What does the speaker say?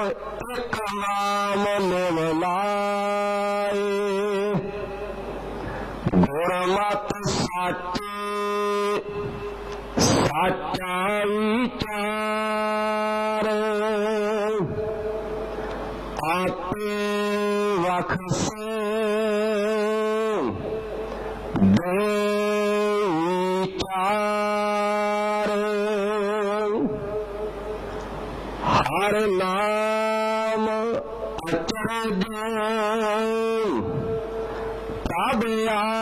एक नाम निवलाए गुरमत साचे साचा विचार आपे वखसे दे विचार हर नाम अचरज तब